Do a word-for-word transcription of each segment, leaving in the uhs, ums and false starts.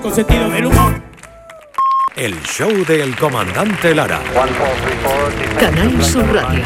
Con sentido del humor. El show del comandante Lara. Canal Sur Radio.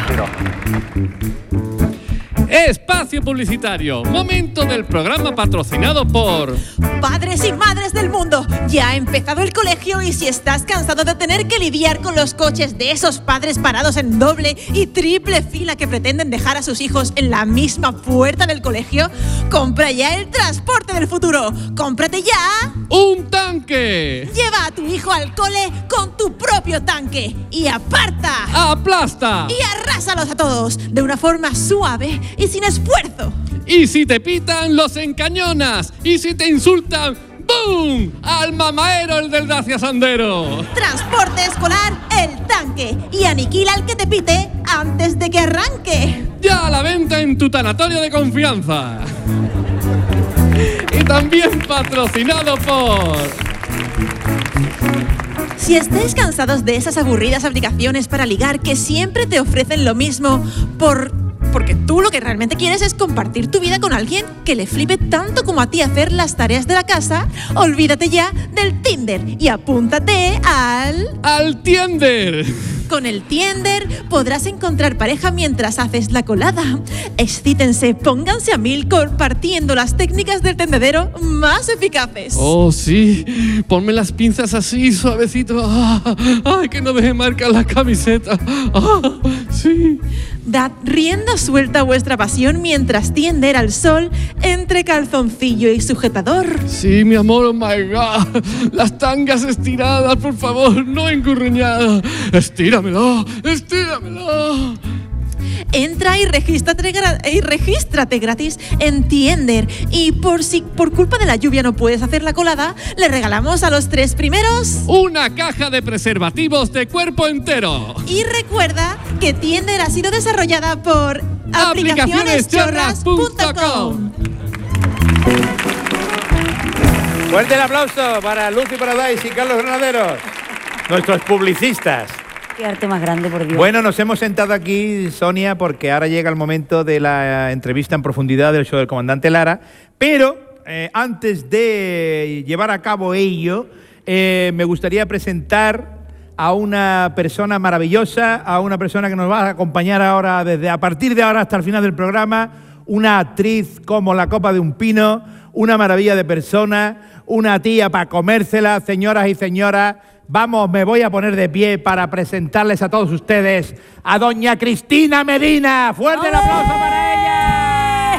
Espacio publicitario. Momento del programa patrocinado por... Padres y madres del mundo, ya ha empezado el colegio y si estás cansado de tener que lidiar con los coches de esos padres parados en doble y triple fila que pretenden dejar a sus hijos en la misma puerta del colegio, compra ya el transporte del futuro. ¡Cómprate ya! ¡Un tanque! Lleva a tu hijo al cole con tu propio tanque y aparta. ¡Aplasta! Y arrásalos a todos de una forma suave y sin esfuerzo. Y si te pitan, los encañonas. Y si te insultan, ¡boom! ¡Al mamaero, el del Dacia Sandero! Transporte escolar, el tanque. Y aniquila al que te pite antes de que arranque. Ya a la venta en tu tanatorio de confianza. Y también patrocinado por... Si estáis cansados de esas aburridas aplicaciones para ligar que siempre te ofrecen lo mismo por... porque tú lo que realmente quieres es compartir tu vida con alguien que le flipe tanto como a ti hacer las tareas de la casa, olvídate ya del Tinder y apúntate al... ¡Al Tiender! Con el Tinder podrás encontrar pareja mientras haces la colada. Excítense, pónganse a mil compartiendo las técnicas del tendedero más eficaces. Oh, sí. Ponme las pinzas así, suavecito. Ah, ¡ay, que no deje marcar la camiseta! Ah, sí. Dad rienda suelta a vuestra pasión mientras Tinder al sol entre calzoncillo y sujetador. Sí, mi amor, oh my God. Las tangas estiradas, por favor, no encurruñadas. Estíramelo, estíramelo. Entra y regístrate, gra- y regístrate gratis en Tinder. Y por si por culpa de la lluvia no puedes hacer la colada, le regalamos a los tres primeros una caja de preservativos de cuerpo entero. Y recuerda que Tinder ha sido desarrollada por aplicaciones chorras punto com. Fuerte el aplauso para Lucy Paradise y Carlos Granaderos, nuestros publicistas. Qué arte más grande, por Dios. Bueno, nos hemos sentado aquí, Sonia, porque ahora llega el momento de la entrevista en profundidad del show del comandante Lara, pero eh, antes de llevar a cabo ello, eh, me gustaría presentar a una persona maravillosa, a una persona que nos va a acompañar ahora, desde a partir de ahora hasta el final del programa, una actriz como la copa de un pino, una maravilla de persona, una tía para comérsela, señoras y señoras. Vamos, me voy a poner de pie para presentarles a todos ustedes a doña Cristina Medina. ¡Fuerte el aplauso para ella!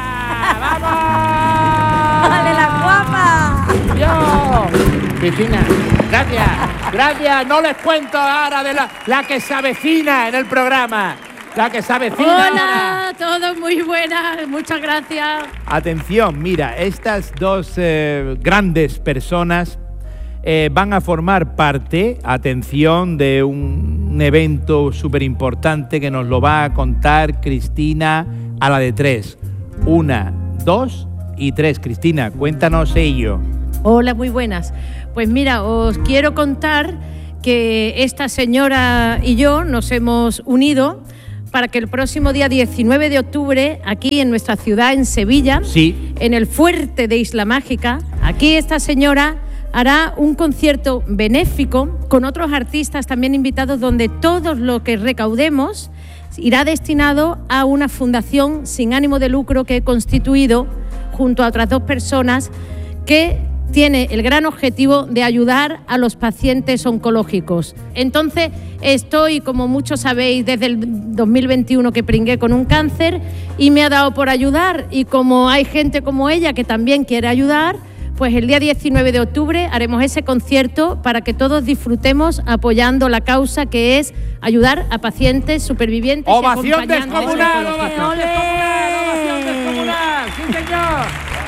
¡Vamos! ¡Dale la guapa! ¡Yo! Cristina, gracias, gracias. No les cuento ahora de la, la que se avecina en el programa. La que se avecina. Hola, todos muy buenas, muchas gracias. Atención, mira, estas dos eh, grandes personas Eh, van a formar parte, atención, de un, un evento súper importante que nos lo va a contar Cristina a la de tres. Una, dos y tres. Cristina, cuéntanos ello. Hola, muy buenas. Pues mira, os quiero contar que esta señora y yo nos hemos unido para que el próximo día diecinueve de octubre, aquí en nuestra ciudad, en Sevilla, sí, en el fuerte de Isla Mágica, aquí esta señora hará un concierto benéfico con otros artistas también invitados, donde todo lo que recaudemos irá destinado a una fundación sin ánimo de lucro que he constituido junto a otras dos personas, que tiene el gran objetivo de ayudar a los pacientes oncológicos. Entonces, estoy, como muchos sabéis, desde el dos mil veintiuno que pringué con un cáncer y me ha dado por ayudar, y como hay gente como ella que también quiere ayudar, pues el día diecinueve de octubre haremos ese concierto para que todos disfrutemos apoyando la causa, que es ayudar a pacientes supervivientes. ¡Ovación y acompañantes descomunal! oncológicos. ¡Ovación descomunal! ¡Ovación descomunal! ¡Sí, señor!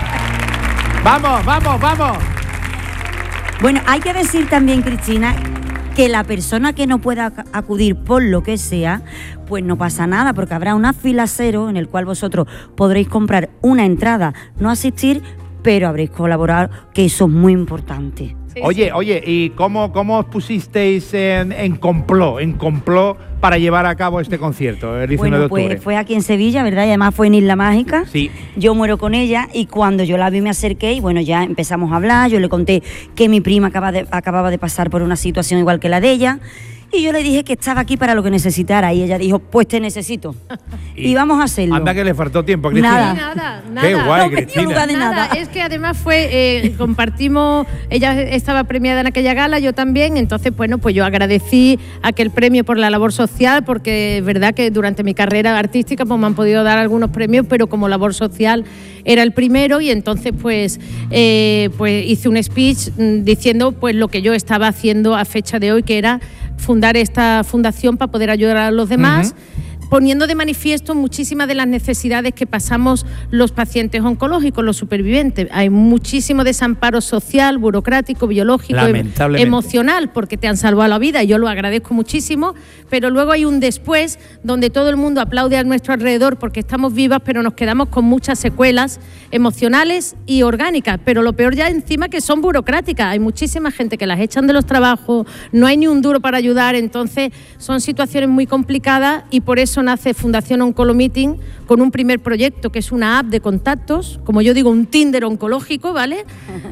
¡Vamos, vamos, vamos! Bueno, hay que decir también, Cristina, que la persona que no pueda acudir por lo que sea, pues no pasa nada, porque habrá una fila cero en el cual vosotros podréis comprar una entrada, no asistir, pero habréis colaborado, que eso es muy importante. Sí, Oye, sí. oye, ¿y cómo, cómo os pusisteis en, en complot, en complot para llevar a cabo este concierto el diecinueve Bueno, de octubre? pues fue aquí en Sevilla, ¿verdad? Y además fue en Isla Mágica. Sí. Yo muero con ella y cuando yo la vi me acerqué y bueno, ya empezamos a hablar. Yo le conté que mi prima acaba de, acababa de pasar por una situación igual que la de ella. Y yo le dije que estaba aquí para lo que necesitara y ella dijo, pues te necesito. y, y vamos a hacerlo. Anda que le faltó tiempo, Cristina. Nada. Nada, nada. Qué guay, No me dio Cristina. lugar de Nada, nada. es que además fue, eh, compartimos, ella estaba premiada en aquella gala, yo también, entonces, bueno, pues yo agradecí aquel premio por la labor social, porque es verdad que durante mi carrera artística pues me han podido dar algunos premios, pero como labor social era el primero y entonces pues, eh, pues hice un speech mm, diciendo pues lo que yo estaba haciendo a fecha de hoy, que era fundar esta fundación para poder ayudar a los demás, uh-huh. poniendo de manifiesto muchísimas de las necesidades que pasamos los pacientes oncológicos, los supervivientes. Hay muchísimo desamparo social, burocrático, biológico, Lamentablemente. emocional, porque te han salvado la vida y yo lo agradezco muchísimo, pero luego hay un después donde todo el mundo aplaude a nuestro alrededor porque estamos vivas, pero nos quedamos con muchas secuelas emocionales y orgánicas, pero lo peor ya encima que son burocráticas. Hay muchísima gente que las echan de los trabajos, no hay ni un duro para ayudar, entonces son situaciones muy complicadas y por eso nace Fundación Oncolomeeting con un primer proyecto que es una app de contactos, como yo digo, un Tinder oncológico, ¿vale?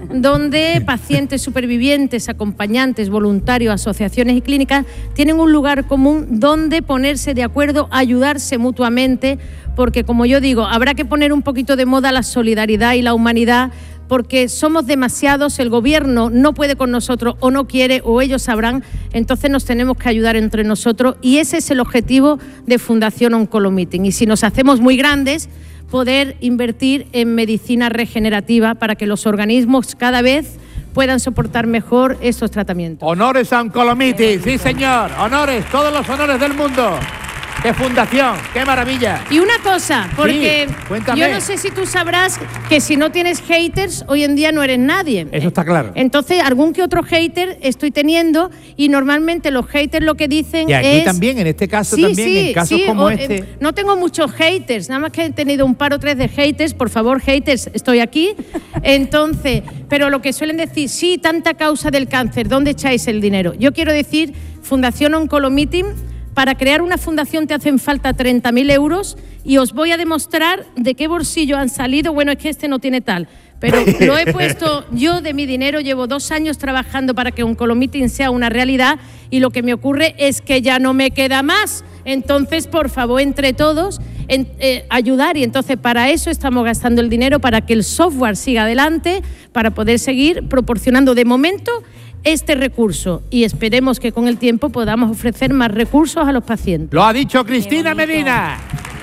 Donde pacientes supervivientes, acompañantes, voluntarios, asociaciones y clínicas tienen un lugar común donde ponerse de acuerdo, ayudarse mutuamente, porque como yo digo, habrá que poner un poquito de moda la solidaridad y la humanidad, porque somos demasiados, el gobierno no puede con nosotros o no quiere o ellos sabrán, entonces nos tenemos que ayudar entre nosotros y ese es el objetivo de Fundación Oncolomeeting. Y si nos hacemos muy grandes, poder invertir en medicina regenerativa para que los organismos cada vez puedan soportar mejor estos tratamientos. Honores a Oncolomeeting, sí señor, honores, todos los honores del mundo. ¡Qué fundación! ¡Qué maravilla! Y una cosa, porque Sí, cuéntame. yo no sé si tú sabrás que si no tienes haters, hoy en día no eres nadie. Eso está claro. Entonces, algún que otro hater estoy teniendo y normalmente los haters lo que dicen Y aquí es... también, en este caso Sí, también, sí, en casos sí, como o, este... eh, no tengo muchos haters, nada más que he tenido un par o tres de haters. Por favor, haters, estoy aquí. Entonces, pero lo que suelen decir, sí, tanta causa del cáncer, ¿dónde echáis el dinero? Yo quiero decir, Fundación Oncolomeeting, para crear una fundación te hacen falta treinta mil euros y os voy a demostrar de qué bolsillo han salido. Bueno, es que este no tiene tal, pero lo he puesto yo de mi dinero. Llevo dos años trabajando para que Oncolomeeting sea una realidad y lo que me ocurre es que ya no me queda más. Entonces, por favor, entre todos, en, eh, ayudar. Y entonces para eso estamos gastando el dinero, para que el software siga adelante, para poder seguir proporcionando de momento este recurso y esperemos que con el tiempo podamos ofrecer más recursos a los pacientes. Lo ha dicho Cristina Qué bonito. Medina.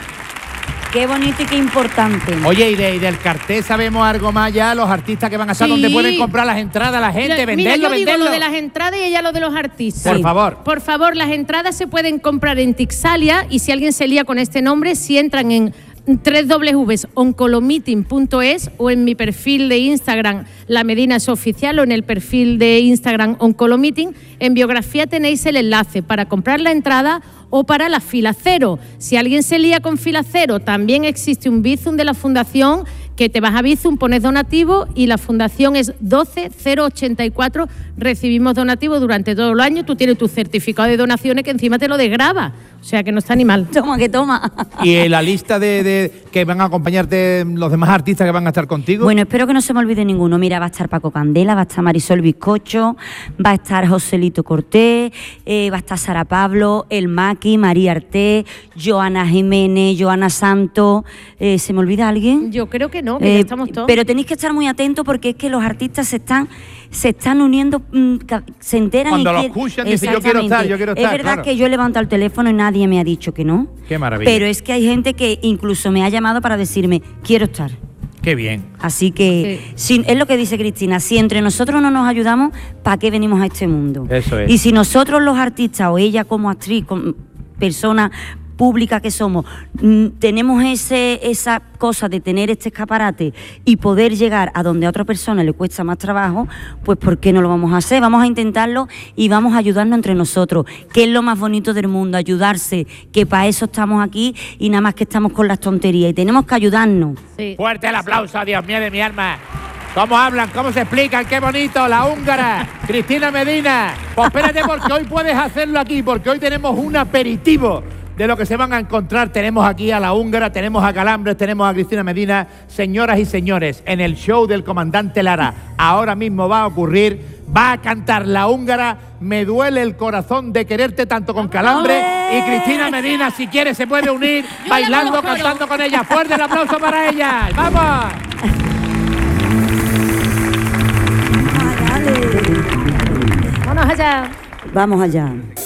Qué bonito y qué importante. Oye, y, de, y del cartel sabemos algo más ya, los artistas que van a estar, Sí. donde pueden comprar las entradas, la gente, Mira, venderlo, yo digo venderlo. lo de las entradas y ella lo de los artistas. Por favor. Por favor, las entradas se pueden comprar en Tixalia y si alguien se lía con este nombre, si entran en doble u doble u doble u punto oncolomeeting punto es o en mi perfil de Instagram, La Medina es oficial, o en el perfil de Instagram Oncolomeeting, en biografía tenéis el enlace para comprar la entrada o para la fila cero. Si alguien se lía con fila cero, también existe un Bizum de la Fundación, que te vas a Bizum, pones donativo y la fundación es doce cero ochenta y cuatro. Recibimos donativo durante todo el año. Tú tienes tu certificado de donaciones que encima te lo desgraba. O sea que no está ni mal. Toma, que toma. Y en la lista de, de que van a acompañarte los demás artistas que van a estar contigo. Bueno, espero que no se me olvide ninguno. Mira, va a estar Paco Candela, va a estar Marisol Bizcocho, va a estar Joselito Cortés, eh, va a estar Sara Pablo, El Maki, María Arte, Joana Jiménez, Joana Santo. Eh, ¿Se me olvida alguien? Yo creo que no, que ya Eh, estamos todos. Pero tenéis que estar muy atentos porque es que los artistas se están se están uniendo, mm, ca- se enteran Cuando y lo quieren- escuchan, dicen, yo quiero estar, yo quiero Es estar, verdad claro. que yo he levantado el teléfono y nadie me ha dicho que no. Qué maravilla. Pero es que hay gente que incluso me ha llamado para decirme, quiero estar. Qué bien. Así que si- es lo que dice Cristina, si entre nosotros no nos ayudamos, ¿para qué venimos a este mundo? Eso es. Y si nosotros los artistas o ella como actriz, como persona, pública que somos, mm, tenemos ese, esa cosa de tener este escaparate y poder llegar a donde a otra persona le cuesta más trabajo, pues ¿por qué no lo vamos a hacer? Vamos a intentarlo y vamos a ayudarnos entre nosotros, que es lo más bonito del mundo, ayudarse, que para eso estamos aquí y nada más que estamos con las tonterías y tenemos que ayudarnos. Sí. Fuerte el aplauso, Dios mío de mi alma. ¿Cómo hablan? ¿Cómo se explican? ¡Qué bonito! La húngara, Cristina Medina. Pues espérate porque hoy puedes hacerlo aquí, porque hoy tenemos un aperitivo de lo que se van a encontrar. Tenemos aquí a la húngara, tenemos a Calambres, tenemos a Cristina Medina. Señoras y señores, en el show del comandante Lara, ahora mismo va a ocurrir, va a cantar la húngara Me duele el corazón de quererte tanto con Calambres. Y Cristina Medina, si quiere, se puede unir bailando, cantando con ella. ¡Fuerte el aplauso para ella! ¡Vamos! Vamos allá. Vamos allá.